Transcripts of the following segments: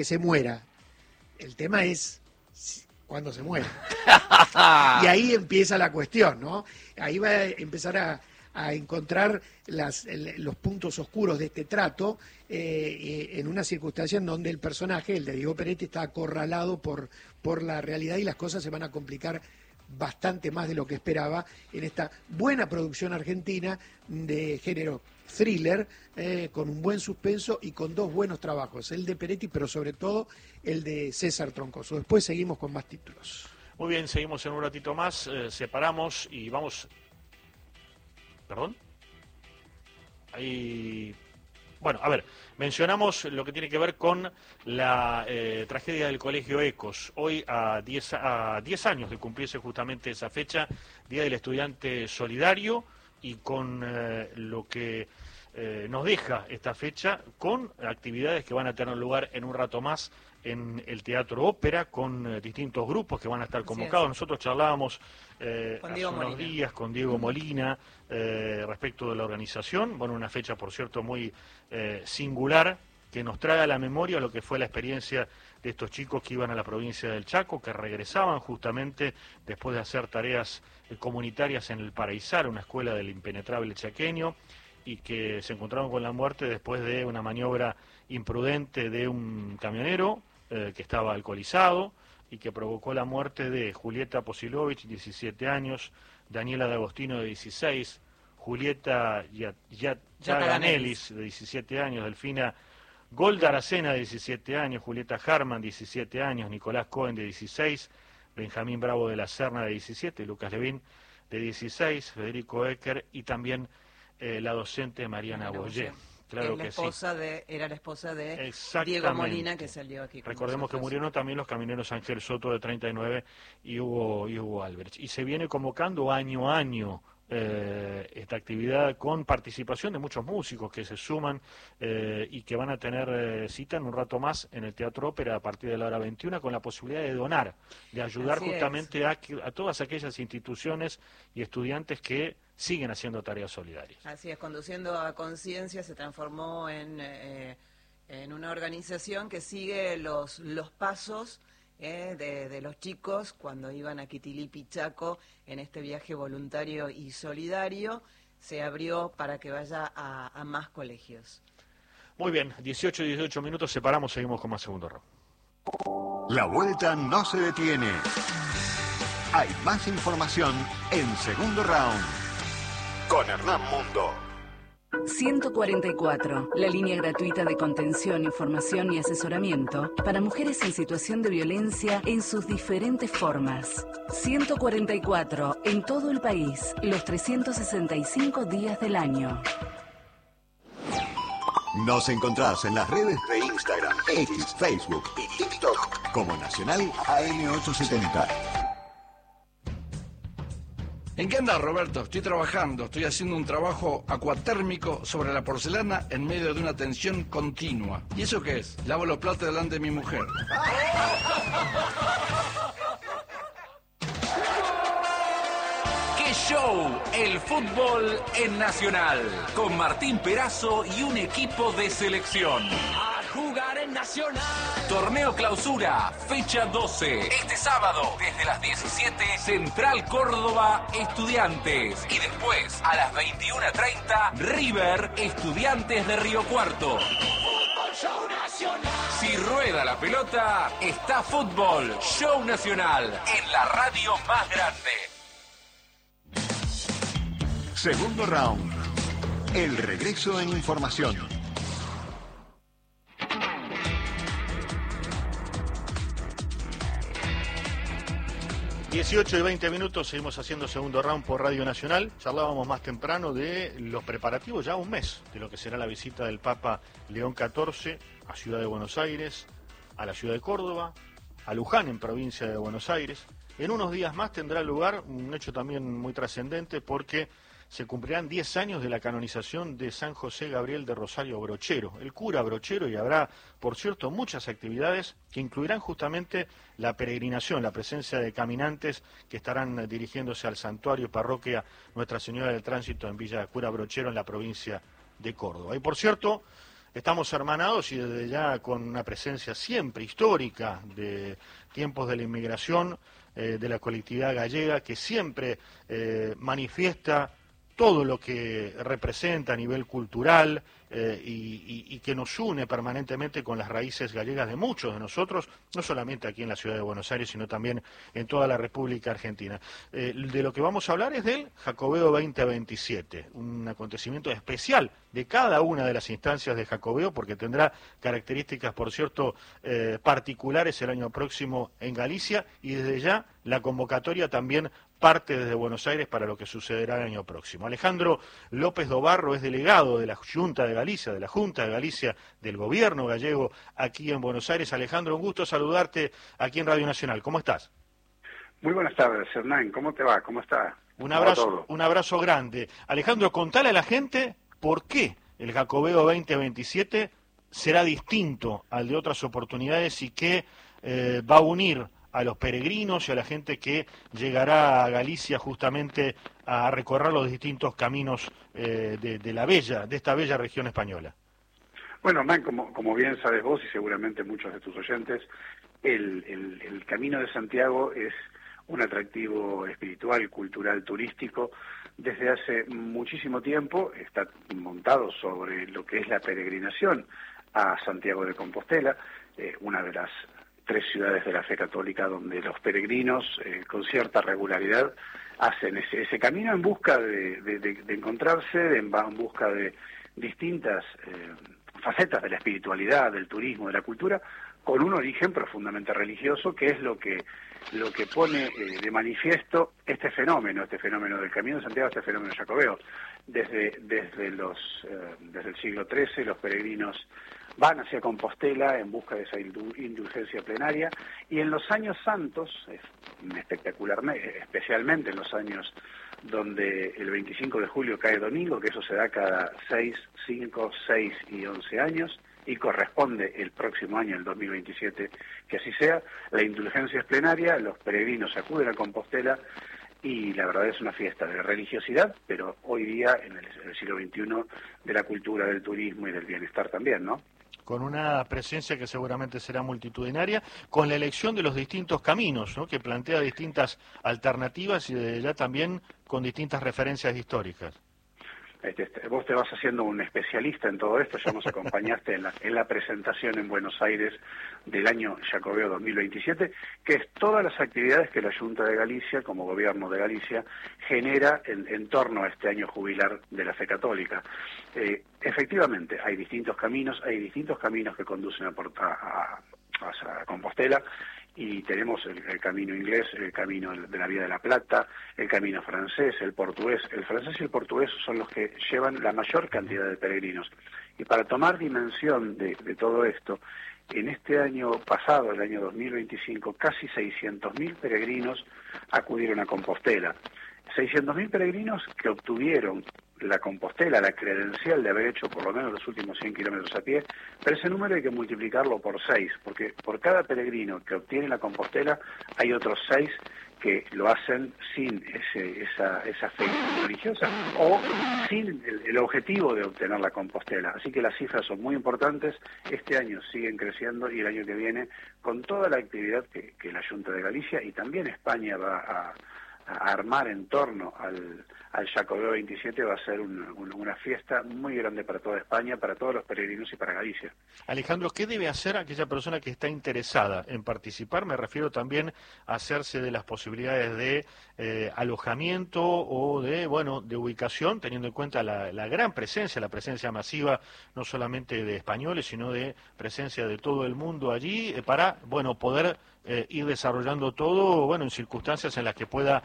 se muera. El tema es cuando se muera. Y ahí empieza la cuestión, ¿no? Ahí va a empezar a encontrar los puntos oscuros de este trato en una circunstancia en donde el personaje, el de Diego Peretti, está acorralado por la realidad y las cosas se van a complicar bastante más de lo que esperaba en esta buena producción argentina de género thriller, con un buen suspenso y con dos buenos trabajos, el de Peretti, pero sobre todo el de César Troncoso. Después seguimos con más títulos. Muy bien, seguimos en un ratito más, separamos y vamos... ¿Perdón? Ahí... Bueno, a ver, mencionamos lo que tiene que ver con la tragedia del Colegio Ecos. Hoy, a 10 años de cumplirse justamente esa fecha, Día del Estudiante Solidario, y con lo que nos deja esta fecha, con actividades que van a tener lugar en un rato más en el Teatro Ópera, con distintos grupos que van a estar convocados. Nosotros charlábamos hace unos días con Diego Molina respecto de la organización. Bueno, una fecha, por cierto, muy singular, que nos trae a la memoria lo que fue la experiencia de estos chicos que iban a la provincia del Chaco, que regresaban justamente después de hacer tareas comunitarias en el Paraizal, una escuela del impenetrable chaqueño, y que se encontraron con la muerte después de una maniobra imprudente de un camionero que estaba alcoholizado y que provocó la muerte de Julieta Posilovich, 17 años, Daniela D'Agostino, de 16, Julieta Yaganelis, de 17 años, Delfina Golda Aracena, de 17 años, Julieta Harman, 17 años, Nicolás Cohen, de 16, Benjamín Bravo de la Serna, de 17, Lucas Levín, de 16, Federico Ecker y también la docente Mariana Boyer. Claro que sí. Era la esposa de Diego Molina, que salió aquí con Recordemos nosotros. que murieron también los camioneros Ángel Soto, de 39, y Hugo Albrecht. Y se viene convocando año a año esta actividad con participación de muchos músicos que se suman y que van a tener cita en un rato más en el Teatro Ópera a partir de la hora 21, con la posibilidad de donar, de ayudar justamente a todas aquellas instituciones y estudiantes que siguen haciendo tareas solidarias. Así es, Conduciendo a Conciencia se transformó en una organización que sigue los pasos de los chicos cuando iban a Quitilipi, Chaco, en este viaje voluntario y solidario. Se abrió para que vaya a más colegios. Muy bien, 18 minutos, separamos, seguimos con más segundo round. La vuelta no se detiene. Hay más información en Segundo Round con Hernán Mundo. 144, la línea gratuita de contención, información y asesoramiento para mujeres en situación de violencia en sus diferentes formas. 144, en todo el país, los 365 días del año. Nos encontrás en las redes de Instagram, X, Facebook y TikTok como Nacional AM870. ¿En qué andas, Roberto? Estoy trabajando, estoy haciendo un trabajo acuatérmico sobre la porcelana en medio de una tensión continua. ¿Y eso qué es? Lavo los platos delante de mi mujer. ¡Qué show! El fútbol en Nacional, con Martín Perazo y un equipo de selección. A jugar en Nacional. Torneo Clausura, fecha 12. Este sábado, desde las 17, Central Córdoba, Estudiantes. Y después, a las 21:30, River, Estudiantes de Río Cuarto. Fútbol Show Nacional. Si rueda la pelota, está Fútbol Show Nacional, en la radio más grande. Segundo Round. El regreso en información. 18 y 20 minutos, seguimos haciendo Segundo Round por Radio Nacional. Charlábamos más temprano de los preparativos, ya un mes, de lo que será la visita del Papa León XIV a Ciudad de Buenos Aires, a la ciudad de Córdoba, a Luján, en provincia de Buenos Aires. En unos días más tendrá lugar un hecho también muy trascendente, porque se cumplirán 10 años de la canonización de San José Gabriel de Rosario Brochero, el cura Brochero, y habrá, por cierto, muchas actividades que incluirán justamente la peregrinación, la presencia de caminantes que estarán dirigiéndose al santuario y parroquia Nuestra Señora del Tránsito en Villa Cura Brochero, en la provincia de Córdoba. Y por cierto, estamos hermanados y desde ya con una presencia siempre histórica de tiempos de la inmigración, de la colectividad gallega, que siempre manifiesta todo lo que representa a nivel cultural y que nos une permanentemente con las raíces gallegas de muchos de nosotros, no solamente aquí en la ciudad de Buenos Aires, sino también en toda la República Argentina. De lo que vamos a hablar es del Jacobeo 2027, un acontecimiento especial de cada una de las instancias de Jacobeo, porque tendrá características, por cierto, particulares el año próximo en Galicia, y desde ya la convocatoria también parte desde Buenos Aires para lo que sucederá el año próximo. Alejandro López Dobarro es delegado de la Junta de Galicia, del gobierno gallego aquí en Buenos Aires. Alejandro, un gusto saludarte aquí en Radio Nacional. ¿Cómo estás? Muy buenas tardes, Hernán. ¿Cómo te va? ¿Cómo estás? Un abrazo grande. Alejandro, contale a la gente por qué el Jacobeo 2027 será distinto al de otras oportunidades y que va a unir a los peregrinos y a la gente que llegará a Galicia justamente a recorrer los distintos caminos de esta bella región española. Bueno, Hernán, como bien sabes vos y seguramente muchos de tus oyentes, el Camino de Santiago es un atractivo espiritual, cultural, turístico. Desde hace muchísimo tiempo está montado sobre lo que es la peregrinación a Santiago de Compostela, una de las 3 ciudades de la fe católica donde los peregrinos con cierta regularidad hacen ese camino en busca de encontrarse, en busca de distintas facetas de la espiritualidad, del turismo, de la cultura, con un origen profundamente religioso, que es lo que pone de manifiesto este fenómeno del Camino de Santiago, este fenómeno jacobeo. Desde el siglo XIII los peregrinos van hacia Compostela en busca de esa indulgencia plenaria, y en los años santos, especialmente en los años donde el 25 de julio cae domingo, que eso se da cada 6, 5, 6 y 11 años, y corresponde el próximo año, el 2027, que así sea, la indulgencia es plenaria, los peregrinos acuden a Compostela, y la verdad es una fiesta de religiosidad, pero hoy día, en el siglo XXI, de la cultura, del turismo y del bienestar también, ¿no? Con una presencia que seguramente será multitudinaria, con la elección de los distintos caminos, ¿no?, que plantea distintas alternativas y desde ya también con distintas referencias históricas. Vos te vas haciendo un especialista en todo esto, ya nos acompañaste en la presentación en Buenos Aires del año Jacobeo 2027, que es todas las actividades que la Junta de Galicia, como gobierno de Galicia, genera en torno a este año jubilar de la fe católica. Efectivamente, hay distintos caminos que conducen a Compostela, y tenemos el camino inglés, el camino de la Vía de la Plata, el camino francés, el portugués. El francés y el portugués son los que llevan la mayor cantidad de peregrinos. Y para tomar dimensión de todo esto, en este año pasado, el año 2025, casi 600.000 peregrinos acudieron a Compostela. 600.000 peregrinos que obtuvieron la Compostela, la credencial de haber hecho por lo menos los últimos 100 kilómetros a pie, pero ese número hay que multiplicarlo por 6, porque por cada peregrino que obtiene la Compostela hay otros 6 que lo hacen sin esa fe religiosa o sin el objetivo de obtener la Compostela. Así que las cifras son muy importantes, este año siguen creciendo y el año que viene, con toda la actividad que la Junta de Galicia y también España va a armar en torno al Jacobeo 27, va a ser una fiesta muy grande para toda España, para todos los peregrinos y para Galicia. Alejandro, ¿qué debe hacer aquella persona que está interesada en participar? Me refiero también a hacerse de las posibilidades de alojamiento o de ubicación, teniendo en cuenta la gran presencia, la presencia masiva, no solamente de españoles, sino de presencia de todo el mundo allí, para poder ir desarrollando todo, en circunstancias en las que pueda,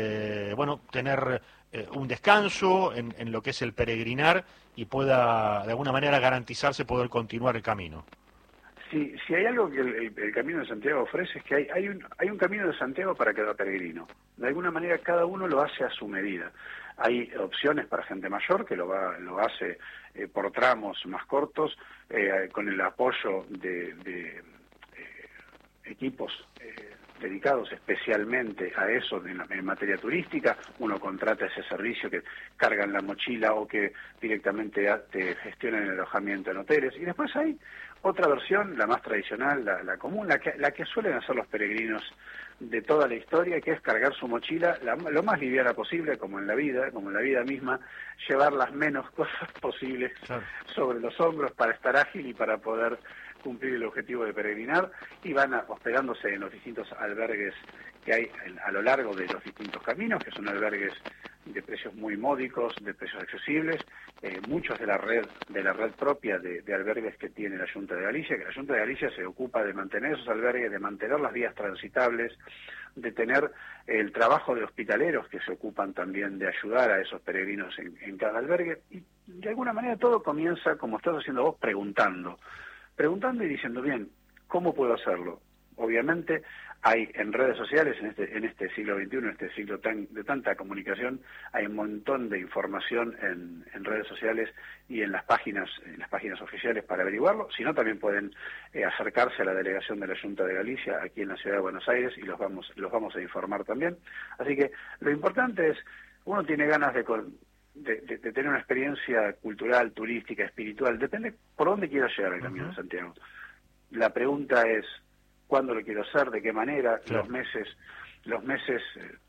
tener un descanso en lo que es el peregrinar y pueda, de alguna manera, garantizarse poder continuar el camino. Si hay algo que el Camino de Santiago ofrece, es que hay un Camino de Santiago para cada peregrino. De alguna manera, cada uno lo hace a su medida. Hay opciones para gente mayor que lo hace por tramos más cortos, con el apoyo de equipos dedicados especialmente a eso en materia turística. Uno contrata ese servicio que cargan la mochila o que directamente te gestionan el alojamiento en hoteles. Y después hay otra versión, la más tradicional, la común, la que suelen hacer los peregrinos de toda la historia, que es cargar su mochila lo más liviana posible, como en la vida misma, llevar las menos cosas posibles sobre los hombros para estar ágil y para poder cumplir el objetivo de peregrinar, y van hospedándose en los distintos albergues que hay a lo largo de los distintos caminos, que son albergues de precios muy módicos, de precios accesibles, muchos de la red propia de albergues que tiene la Junta de Galicia, que la Junta de Galicia se ocupa de mantener esos albergues, de mantener las vías transitables, de tener el trabajo de hospitaleros que se ocupan también de ayudar a esos peregrinos en cada albergue, y de alguna manera todo comienza, como estás haciendo vos, preguntando y diciendo, bien, ¿cómo puedo hacerlo? Obviamente hay en redes sociales, en este siglo XXI, en este siglo de tanta comunicación, hay un montón de información en redes sociales y en las páginas oficiales para averiguarlo. Si no, también pueden acercarse a la delegación de la Junta de Galicia aquí en la ciudad de Buenos Aires y los vamos a informar también. Así que lo importante es, uno tiene ganas de tener una experiencia cultural, turística, espiritual, depende por dónde quiera llegar el Camino de Santiago. La pregunta es, ¿cuándo lo quiero hacer? ¿De qué manera? Claro. Los meses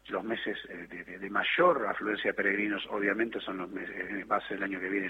de mayor afluencia de peregrinos, obviamente, son los meses, va a ser el año que viene,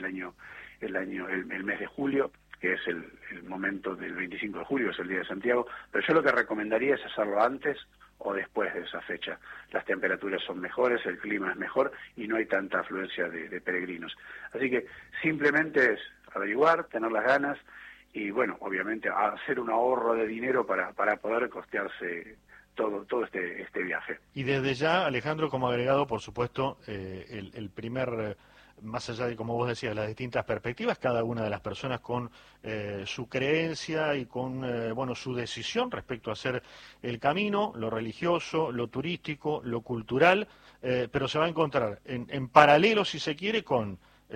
el mes de julio, que es el momento del 25 de julio, es el Día de Santiago, pero yo lo que recomendaría es hacerlo antes o después de esa fecha. Las temperaturas son mejores, el clima es mejor y no hay tanta afluencia de peregrinos. Así que simplemente es averiguar, tener las ganas y, bueno, obviamente hacer un ahorro de dinero para poder costearse todo este viaje. Y desde ya, Alejandro, como agregado, por supuesto, el primer... más allá de, como vos decías, las distintas perspectivas, cada una de las personas con su creencia y con su decisión respecto a hacer el camino, lo religioso, lo turístico, lo cultural, pero se va a encontrar en paralelo, si se quiere, con,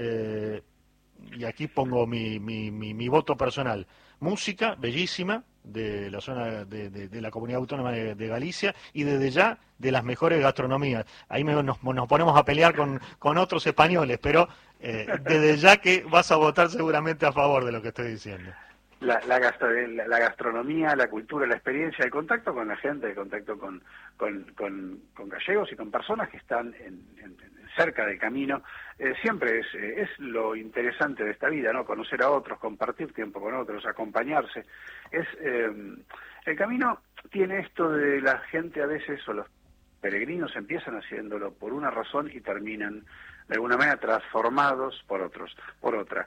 y aquí pongo mi voto personal, música bellísima de la zona de la Comunidad Autónoma de Galicia y desde ya de las mejores gastronomías. Ahí nos ponemos a pelear con otros españoles, pero desde ya que vas a votar seguramente a favor de lo que estoy diciendo. La gastronomía, la cultura, la experiencia, el contacto con la gente, el contacto con gallegos y con personas que están cerca del camino, siempre es lo interesante de esta vida, ¿no? Conocer a otros, compartir tiempo con otros, acompañarse. El camino tiene esto de la gente a veces, o los peregrinos empiezan haciéndolo por una razón y terminan de alguna manera transformados por otra.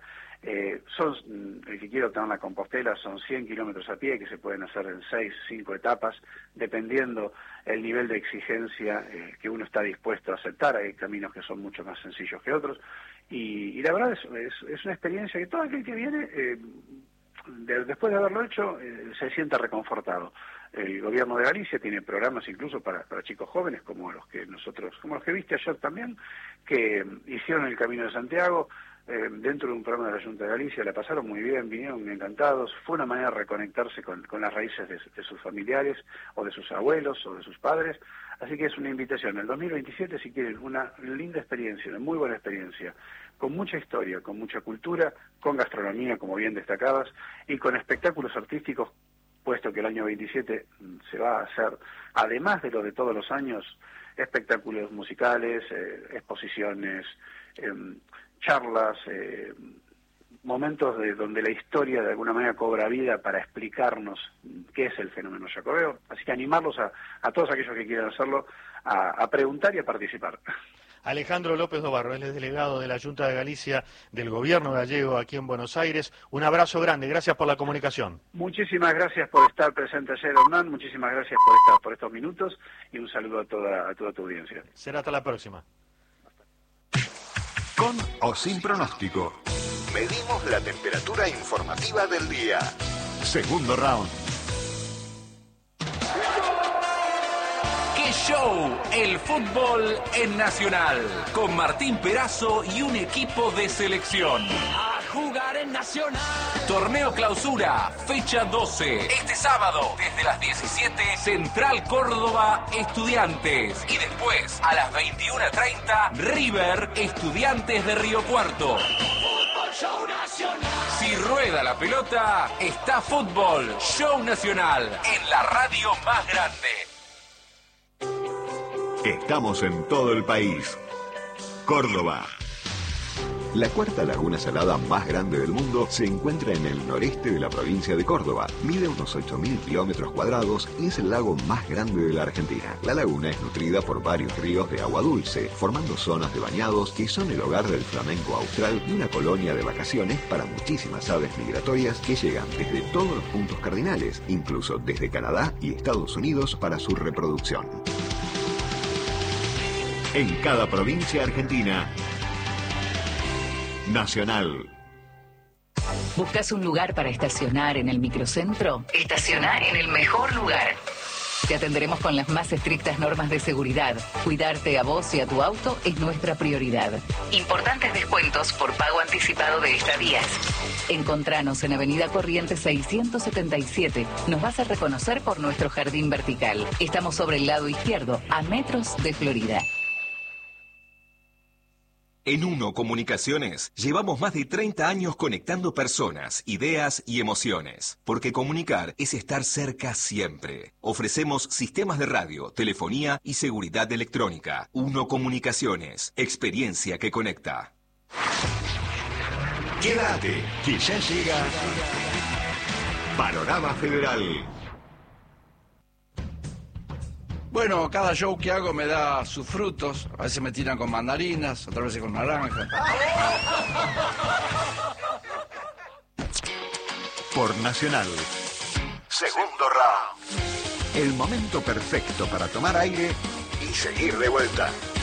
El que quiera obtener la Compostela son 100 kilómetros a pie que se pueden hacer en 5 etapas, dependiendo el nivel de exigencia que uno está dispuesto a aceptar. Hay caminos que son mucho más sencillos que otros y la verdad es una experiencia que todo aquel que viene, después de haberlo hecho, se sienta reconfortado. El gobierno de Galicia tiene programas incluso para chicos jóvenes como los que viste ayer también, que hicieron el Camino de Santiago dentro de un programa de la Junta de Galicia, la pasaron muy bien, vinieron encantados. Fue una manera de reconectarse con las raíces de sus familiares o de sus abuelos o de sus padres. Así que es una invitación. El 2027, si quieren, una linda experiencia, una muy buena experiencia, con mucha historia, con mucha cultura, con gastronomía, como bien destacabas, y con espectáculos artísticos, puesto que el año 27 se va a hacer, además de lo de todos los años, espectáculos musicales, exposiciones, charlas, momentos donde la historia de alguna manera cobra vida para explicarnos qué es el fenómeno jacobeo. Así que animarlos a todos aquellos que quieran hacerlo a preguntar y a participar. Alejandro López Dobarro, él es delegado de la Junta de Galicia del Gobierno gallego aquí en Buenos Aires. Un abrazo grande, gracias por la comunicación. Muchísimas gracias por estar presente ayer, Hernán. Muchísimas gracias por estos minutos y un saludo a toda tu audiencia. Será hasta la próxima. Con o sin pronóstico, medimos la temperatura informativa del día. Segundo round. ¡Qué show! El fútbol en Nacional, con Martín Perazo y un equipo de selección. jugar en Nacional. Torneo Clausura, fecha 12. Este sábado, desde las 17, Central Córdoba, Estudiantes. Y después, a las 21:30, River, Estudiantes de Río Cuarto. Fútbol Show Nacional. Si rueda la pelota, está Fútbol Show Nacional, en la radio más grande. Estamos en todo el país. Córdoba. La cuarta laguna salada más grande del mundo se encuentra en el noreste de la provincia de Córdoba. Mide unos 8.000 kilómetros cuadrados y es el lago más grande de la Argentina. La laguna es nutrida por varios ríos de agua dulce, formando zonas de bañados que son el hogar del flamenco austral y una colonia de vacaciones para muchísimas aves migratorias que llegan desde todos los puntos cardinales, incluso desde Canadá y Estados Unidos para su reproducción. En cada provincia argentina, Nacional. ¿Buscas un lugar para estacionar en el microcentro? Estaciona en el mejor lugar. Te atenderemos con las más estrictas normas de seguridad. Cuidarte a vos y a tu auto es nuestra prioridad. Importantes descuentos por pago anticipado de estadías. Encontranos en Avenida Corrientes 677. Nos vas a reconocer por nuestro jardín vertical. Estamos sobre el lado izquierdo, a metros de Florida. En Uno Comunicaciones llevamos más de 30 años conectando personas, ideas y emociones. Porque comunicar es estar cerca siempre. Ofrecemos sistemas de radio, telefonía y seguridad electrónica. Uno Comunicaciones, experiencia que conecta. Quédate, que ya llega Panorama Federal. Bueno, cada show que hago me da sus frutos. A veces me tiran con mandarinas, otras veces con naranja. Por Nacional. Segundo round. El momento perfecto para tomar aire y seguir de vuelta.